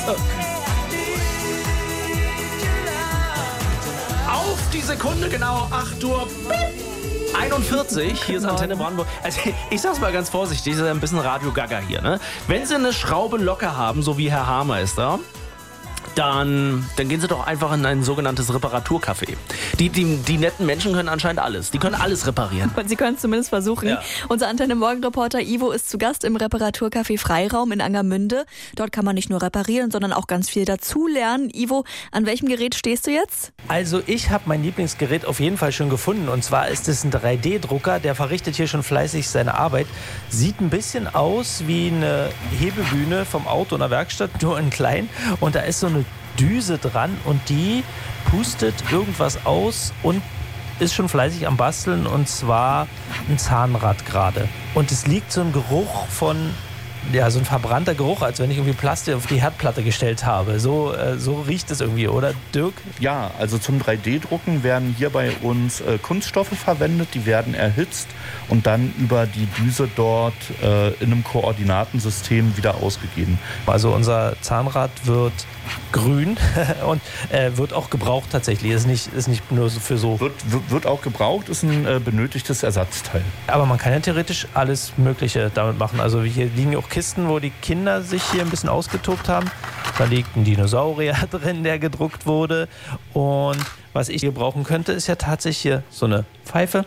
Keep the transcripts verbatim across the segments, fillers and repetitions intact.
Auf die Sekunde genau, acht Uhr einundvierzig, hier ist Antenne Brandenburg. Also ich sag's mal ganz vorsichtig, das ist ein bisschen Radio Gaga hier, ne? Wenn Sie eine Schraube locker haben, so wie Herr Haarmeister, dann, dann gehen Sie doch einfach in ein sogenanntes Reparaturcafé. Die, die, die netten Menschen können anscheinend alles. Die können alles reparieren. Und Sie können es zumindest versuchen. Ja. Unser Antenne-Morgen-Reporter Ivo ist zu Gast im Reparaturcafé Freiraum in Angermünde. Dort kann man nicht nur reparieren, sondern auch ganz viel dazulernen. Ivo, an welchem Gerät stehst du jetzt? Also ich habe mein Lieblingsgerät auf jeden Fall schon gefunden. Und zwar ist es ein drei D Drucker. Der verrichtet hier schon fleißig seine Arbeit. Sieht ein bisschen aus wie eine Hebebühne vom Auto in der Werkstatt, nur in klein. Und da ist so eine Düse dran und die pustet irgendwas aus und ist schon fleißig am Basteln, und zwar ein Zahnrad gerade. Und es liegt so ein Geruch von, ja, so ein verbrannter Geruch, als wenn ich irgendwie Plastik auf die Herdplatte gestellt habe. So, äh, so riecht es irgendwie, oder Dirk? Ja, also zum drei D Drucken werden hier bei uns äh, Kunststoffe verwendet, die werden erhitzt und dann über die Düse dort äh, in einem Koordinatensystem wieder ausgegeben. Also unser Zahnrad wird grün und äh, wird auch gebraucht tatsächlich. Ist nicht, ist nicht nur für so. Wird, wird auch gebraucht, ist ein äh, benötigtes Ersatzteil. Aber man kann ja theoretisch alles Mögliche damit machen. Also hier liegen auch Kisten, wo die Kinder sich hier ein bisschen ausgetobt haben. Da liegt ein Dinosaurier drin, der gedruckt wurde. Und was ich hier brauchen könnte, ist ja tatsächlich hier so eine Pfeife.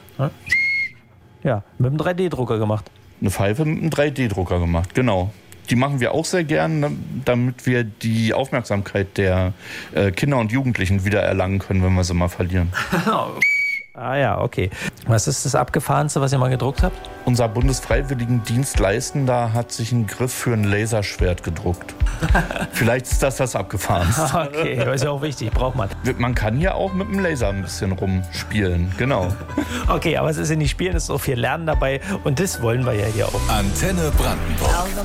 Ja, mit einem drei D Drucker gemacht. Eine Pfeife mit einem drei D Drucker gemacht, genau. Die machen wir auch sehr gern, damit wir die Aufmerksamkeit der äh, Kinder und Jugendlichen wieder erlangen können, wenn wir sie mal verlieren. Ah ja, okay. Was ist das Abgefahrenste, was ihr mal gedruckt habt? Unser Bundesfreiwilligendienstleistender hat sich einen Griff für ein Laserschwert gedruckt. Vielleicht ist das das Abgefahrenste. Okay, das ist ja auch wichtig, braucht man. Man kann hier auch mit dem Laser ein bisschen rumspielen, genau. Okay, aber es ist ja nicht Spielen, es ist auch viel Lernen dabei und das wollen wir ja hier auch. Antenne Brandenburg.